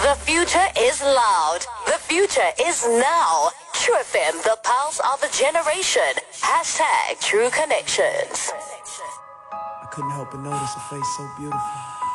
The future is loud. The future is now. True FM, the pulse of a generation. Hashtag True Connections. I couldn't help but notice a face so beautiful.